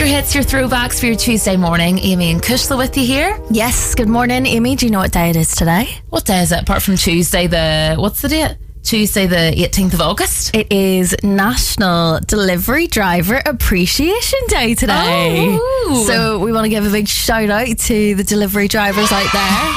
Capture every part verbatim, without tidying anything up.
hits, your throwbacks for your Tuesday morning. Amy and Kushla with you here. Yes, good morning, Amy. Do you know what day it is today? What day is it, apart from Tuesday the... What's the date? Tuesday the eighteenth of August. It is National Delivery Driver Appreciation Day today. Oh. So we want to give a big shout out to the delivery drivers out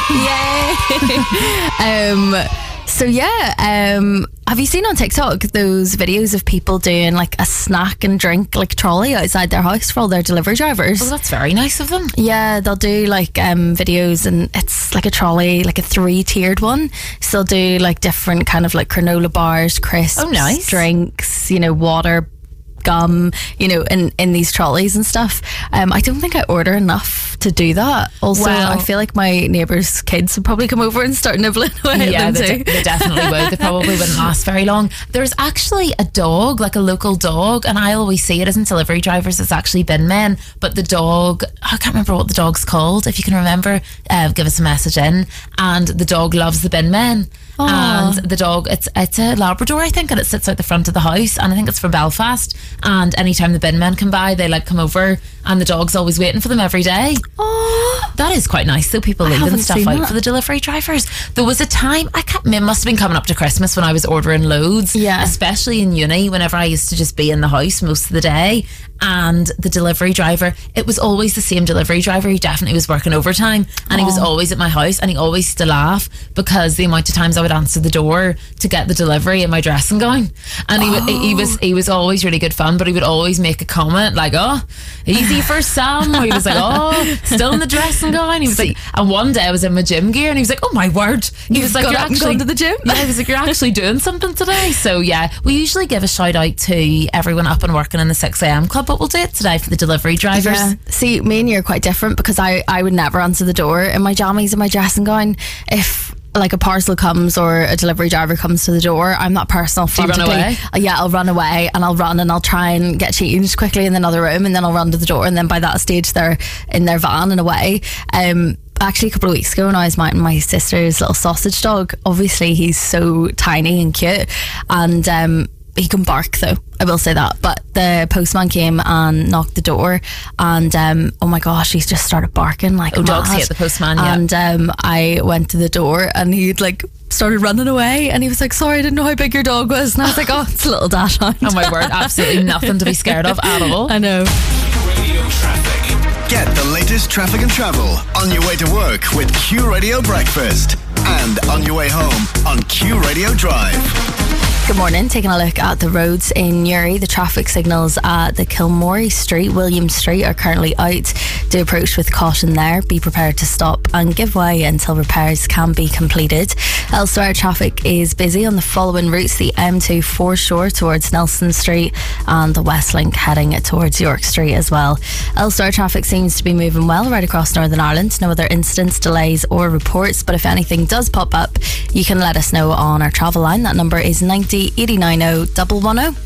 there. Yay! um, so yeah, um, have you seen on TikTok those videos of people doing like a snack and drink like trolley outside their house for all their delivery drivers? Oh, that's very nice of them. Yeah, they'll do like um, videos, and it's like a trolley, like a three-tiered one. So they'll do like different kind of like granola bars, crisps, oh, nice. drinks, you know, water, gum, you know, in, in these trolleys and stuff. Um, I don't think I order enough to do that. Also, well, I feel like my neighbours' kids would probably come over and start nibbling away yeah, at them they, too. de- they definitely would. They probably wouldn't last very long. There's actually a dog, like a local dog, and I always see it isn't delivery drivers, it's actually bin men, but the dog, I can't remember what the dog's called. If you can remember, uh, give us a message in. And the dog loves the bin men. Aww. And the dog, it's it's a Labrador, I think, and it sits out the front of the house, and I think it's from Belfast. And anytime the bin men come by, they like come over, and the dog's always waiting for them every day. Oh, that is quite nice. So people I leaving haven't stuff seen out that. for the delivery drivers. There was a time, I can't, it must have been coming up to Christmas when I was ordering loads. Yeah. Especially in uni, whenever I used to just be in the house most of the day. And the delivery driver, it was always the same delivery driver. He definitely was working overtime, and he was always at my house, and he always used to laugh because the amount of times I would answer the door to get the delivery in my dressing gown. And he, oh. would, he was he was always really good fun, but he would always make a comment like, oh, easy for Sam. Or he was like, oh, still in the dressing gown. He was like, and one day I was in my gym gear, and he was like, oh my word. He You've was like, got you're up and actually gone to the gym? Yeah, he was like, you're actually doing something today. So yeah, we usually give a shout out to everyone up and working in the six a.m. club, but we'll do it today for the delivery drivers. Yeah. See, me and you are quite different, because I, I would never answer the door in my jammies and my dressing gown. If like a parcel comes or a delivery driver comes to the door, I'm that person. I'll Do you run frantically, away? uh, yeah, I'll run away, and I'll run and I'll try and get changed quickly in another room, and then I'll run to the door, and then by that stage they're in their van and away. Um, actually a couple of weeks ago when I was mounting my sister's little sausage dog, obviously he's so tiny and cute, and um he can bark though, I will say that, but the postman came and knocked the door, and um, oh my gosh, he's just started barking like Oh, mad. dogs hate the postman, yeah. And um, I went to the door, and he'd like started running away, and he was like, sorry, I didn't know how big your dog was. And I was like, oh, it's a little dachshund. Oh my word, absolutely nothing to be scared of at all. I know. Radio traffic. Get the latest traffic and travel on your way to work with Q Radio Breakfast, and on your way home on Q Radio Drive. Good morning. Taking a look at the roads in Newry. The traffic signals at the Kilmorey Street, William Street are currently out. Do approach with caution there. Be prepared to stop and give way until repairs can be completed. Elsewhere, traffic is busy on the following routes: the M two foreshore towards Nelson Street, and the Westlink heading towards York Street as well. Elsewhere, traffic seems to be moving well right across Northern Ireland. No other incidents, delays or reports, but if anything does pop up, you can let us know on our travel line. That number is ninety eighty-nine oh one one oh.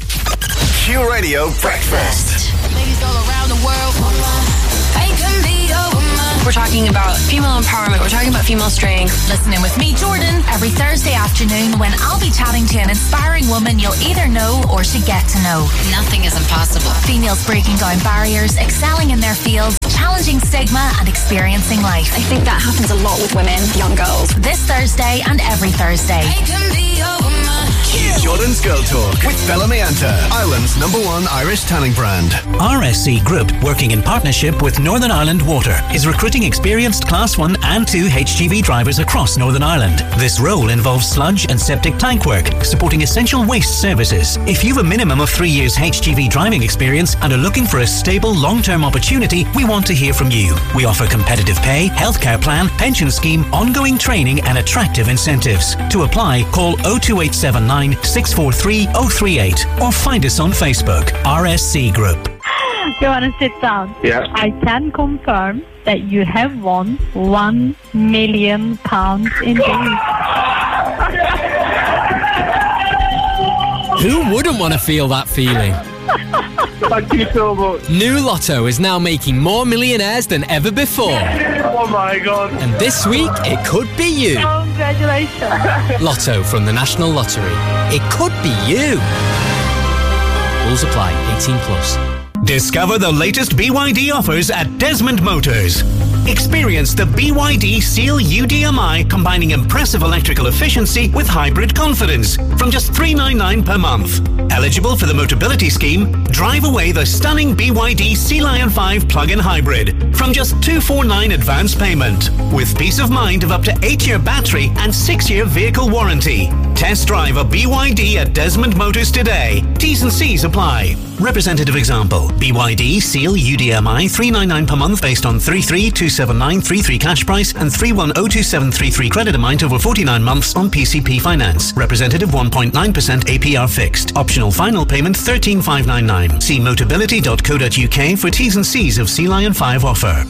Q Radio Breakfast. Ladies all around the world. I can be a woman. We're talking about female empowerment. We're talking about female strength. Listen in with me, Jordan, every Thursday afternoon when I'll be chatting to an inspiring woman you'll either know or should get to know. Nothing is impossible. Females breaking down barriers, excelling in their fields, challenging stigma and experiencing life. I think that happens a lot with women, young girls. This Thursday and every Thursday. I can be a woman. Jordan's Girl Talk with Bella Mianta, Ireland's number one Irish tanning brand. R S C Group, working in partnership with Northern Ireland Water, is recruiting experienced Class one and two H G V drivers across Northern Ireland. This role involves sludge and septic tank work, supporting essential waste services. If you've a minimum of three years H G V driving experience and are looking for a stable, long-term opportunity, we want to hear from you. We offer competitive pay, healthcare plan, pension scheme, ongoing training and attractive incentives. To apply, call oh two eight seven nine, six four three oh three eight or find us on Facebook. R S C Group. You want to sit down? Yeah. I can confirm that you have won one million pounds indeed. Who wouldn't want to feel that feeling? Thank you so much. New Lotto is now making more millionaires than ever before. Oh my God. And this week, it could be you. Congratulations. Lotto from the National Lottery. It could be you. Rules apply. eighteen plus. Discover the latest B Y D offers at Desmond Motors. Experience the B Y D Seal U D M I, combining impressive electrical efficiency with hybrid confidence from just three hundred ninety-nine pounds per month. Eligible for the Motability Scheme, drive away the stunning B Y D Sea Lion five plug-in hybrid from just two hundred forty-nine pounds advance payment, with peace of mind of up to eight-year battery and six-year vehicle warranty. Test drive a B Y D at Desmond Motors today. T's and C's apply. Representative example: B Y D Seal U D M I three hundred ninety-nine pounds per month based on three three two seven nine three three cash price and three one zero two seven three three credit amount over forty-nine months on P C P finance. Representative one point nine percent A P R fixed. Optional final payment thirteen thousand five hundred ninety-nine. See motability dot co dot U K for T's and C's of Sea Lion five offer.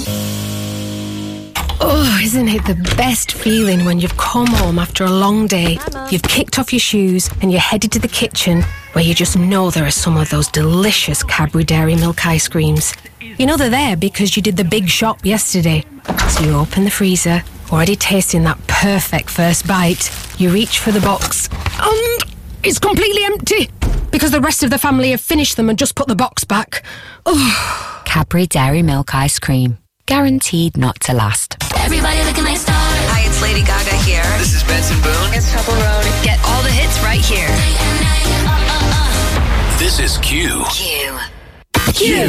Oh, isn't it the best feeling when you've come home after a long day, you've kicked off your shoes and you're headed to the kitchen where you just know there are some of those delicious Cadbury Dairy Milk ice creams. You know they're there because you did the big shop yesterday. So you open the freezer, already tasting that perfect first bite. You reach for the box and it's completely empty because the rest of the family have finished them and just put the box back. Oh. Cadbury Dairy Milk ice cream. Guaranteed not to last. Everybody looking like stars. Hi, it's Lady Gaga here. This is Benson Boone. It's Purple Road. Get all the hits right here. This is Q. Q. Q.